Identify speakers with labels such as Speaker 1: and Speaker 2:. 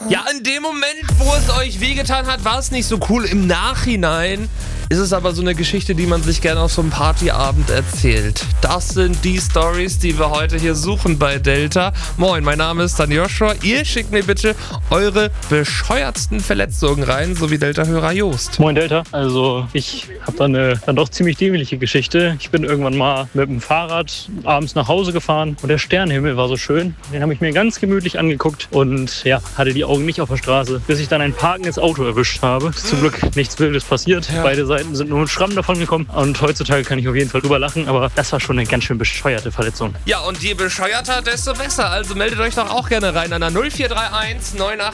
Speaker 1: Ja, in dem Moment, wo es euch wehgetan hat, war es nicht so cool. Im Nachhinein ist es aber so eine Geschichte, die man sich gerne auf so einem Partyabend erzählt. Das sind die Stories, die wir heute hier suchen bei Delta. Moin, mein Name ist dann Joshua. Ihr schickt mir bitte eure bescheuertsten Verletzungen rein, so wie Delta-Hörer Jost.
Speaker 2: Moin Delta, also ich habe da eine dann doch ziemlich dämliche Geschichte. Ich bin irgendwann mal mit dem Fahrrad abends nach Hause gefahren und der Sternenhimmel war so schön. Den habe ich mir ganz gemütlich angeguckt und ja, hatte die Augen nicht auf der Straße, bis ich dann ein parkendes Auto erwischt habe. Zum Glück nichts Wildes passiert. Ja. Beide Seiten sind nur mit Schramm davon gekommen und heutzutage kann ich auf jeden Fall drüber lachen, aber das war schon eine ganz schön bescheuerte Verletzung.
Speaker 1: Ja, und je bescheuerter, desto besser. Also meldet euch doch auch gerne rein an der 0431 98